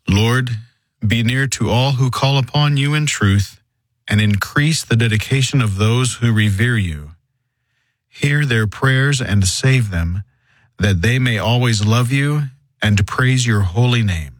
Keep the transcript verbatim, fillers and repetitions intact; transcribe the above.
Lord, be near to all who call upon you in truth, and increase the dedication of those who revere you. Hear their prayers and save them, that they may always love you and praise your holy name.